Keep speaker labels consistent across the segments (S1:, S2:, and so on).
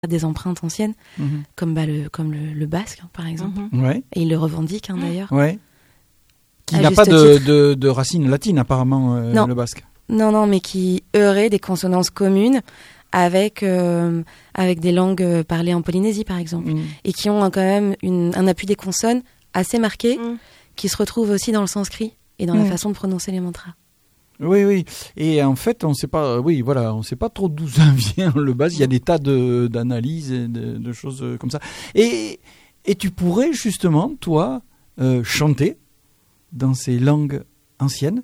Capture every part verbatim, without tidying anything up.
S1: des empreintes anciennes, mm-hmm. comme, bah, le, comme le, le basque, par exemple.
S2: Mm-hmm. Ouais.
S1: Et il le revendique, hein, d'ailleurs.
S2: Ouais. Qui n'a pas de, de, de racines latines, apparemment, euh,
S1: non.
S2: le basque.
S1: Non, non, mais qui aurait des consonances communes avec, euh, avec des langues parlées en Polynésie, par exemple. Mm. Et qui ont un, quand même une, un appui des consonnes assez marqué, mm. qui se retrouve aussi dans le sanskrit et dans mm. la façon de prononcer les mantras.
S2: Oui, oui. Et en fait, on ne sait pas, oui, voilà, on sait pas trop d'où ça vient, le basque. Il y a des tas de, d'analyses et de, de choses comme ça. Et, et tu pourrais, justement, toi, euh, chanter dans ces langues anciennes?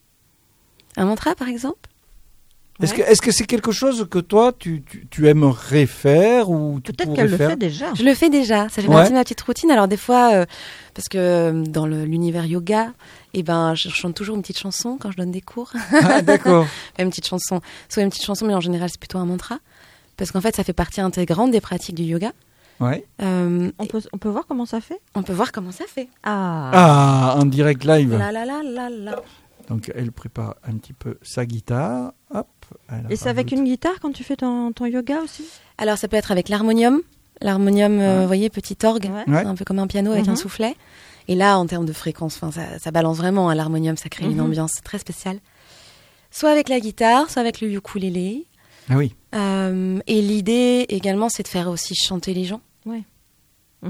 S1: Un mantra, par exemple?
S2: Est-ce
S1: ouais.
S2: que, est-ce que c'est quelque chose que toi, tu, tu, tu aimerais faire ou tu
S3: Peut-être
S2: pourrais
S3: qu'elle
S2: faire?
S3: le fait déjà.
S1: Je le fais déjà. Ça fait
S2: ouais.
S1: partie de ma petite routine. Alors, des fois, euh, parce que dans le, l'univers yoga, eh ben, je chante toujours une petite chanson quand je donne des cours.
S2: Ah, d'accord.
S1: une petite chanson. Soit une petite chanson, mais en général, c'est plutôt un mantra. Parce qu'en fait, ça fait partie intégrante des pratiques du yoga.
S2: Ouais.
S1: Euh,
S3: on, peut, on peut voir comment ça fait?
S1: On peut voir comment ça fait.
S3: Ah,
S2: ah en direct live.
S1: La, la, la, la, la.
S2: Donc, elle prépare un petit peu sa guitare. Hop.
S3: Et c'est avec une guitare quand tu fais ton, ton yoga aussi?
S1: Alors, ça peut être avec l'harmonium. L'harmonium, ouais. euh, vous voyez, petit orgue. Ouais. C'est un peu comme un piano avec mm-hmm. un soufflet. Et là, en termes de fréquence, ça, ça balance vraiment. Hein, l'harmonium, ça crée mm-hmm. une ambiance très spéciale. Soit avec la guitare, soit avec le ukulélé.
S2: Ah oui.
S1: Euh, et l'idée, également, c'est de faire aussi chanter les gens.
S3: Oui.
S1: Mm-hmm.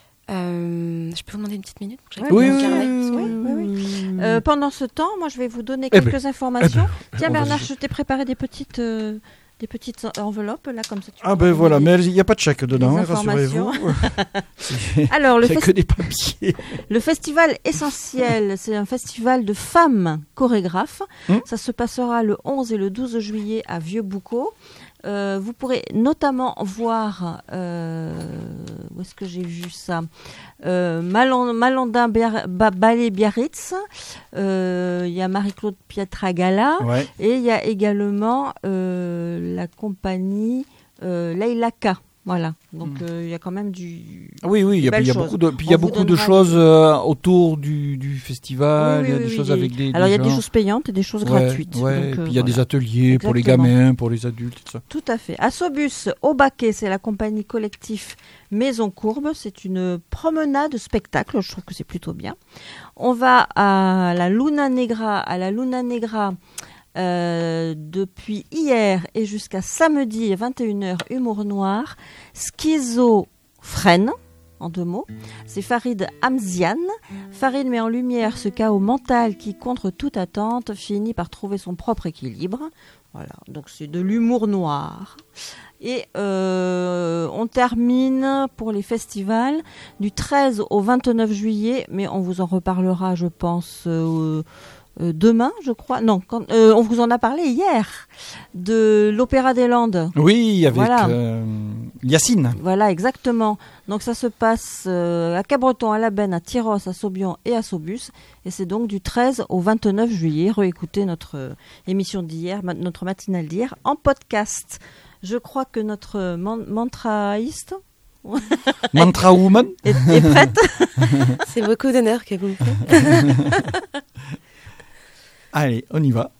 S1: Euh, je peux vous demander une petite minute?
S3: Oui, oui, oui, oui, oui, oui. Euh, pendant ce temps, moi, je vais vous donner quelques eh ben, informations. Eh ben, Tiens, Bernard, je t'ai préparé des petites, euh, des petites enveloppes, là, comme ça. Tu
S2: ah ben voilà, mais il n'y a pas de chèque dedans, hein, rassurez-vous.
S3: Alors, le
S2: festi- que des papiers.
S3: Le festival Essentiel, c'est un festival de femmes chorégraphes. Hum? Ça se passera le onze et le douze juillet à Vieux-Boucau. Euh, vous pourrez notamment voir, euh, où est-ce que j'ai vu ça, euh, Maland, Malandin ba, Ballet Biarritz, euh, il y a Marie-Claude Pietragala,
S2: ouais.
S3: et il y a également euh, la compagnie euh, Leilaka. Voilà, donc il mmh. euh, y a quand même du.
S2: Oui, oui, il y a, y a beaucoup de, puis il y a beaucoup de choses euh, autour du, du festival. Il oui, oui, y a des oui, choses des... avec des.
S3: Alors il y a
S2: gens.
S3: des choses payantes et des choses
S2: ouais,
S3: gratuites.
S2: Ouais,
S3: donc,
S2: puis il
S3: euh,
S2: y a
S3: voilà.
S2: des ateliers
S3: Exactement.
S2: Pour les gamins, pour les adultes, et tout ça.
S3: Tout à fait. Assobus au Baquet, c'est la compagnie collectif Maison Courbe. C'est une promenade spectacle. Je trouve que c'est plutôt bien. On va à la Luna Negra, à la Luna Negra. Euh, depuis hier et jusqu'à samedi à vingt et une heures, humour noir, schizophrène, en deux mots. C'est Farid Hamzian. Farid met en lumière ce chaos mental qui, contre toute attente, finit par trouver son propre équilibre. Voilà, donc c'est de l'humour noir. Et euh, on termine pour les festivals du treize au vingt-neuf juillet, mais on vous en reparlera, je pense, euh, Euh, demain, je crois. Non, quand, euh, on vous en a parlé hier de l'Opéra des Landes.
S2: Oui, avec
S3: voilà.
S2: euh, Yacine.
S3: Voilà, exactement. Donc ça se passe euh, à Cabreton, à La Benne, à Tyros, à Saubion et à Saubus. Et c'est donc du treize au vingt-neuf juillet. Réécoutez notre euh, émission d'hier, ma- notre matinale d'hier en podcast. Je crois que notre man- mantraïste...
S2: Mantra Woman
S3: est, est prête.
S1: C'est beaucoup d'honneur que vous me faites.
S2: Allez, on y va.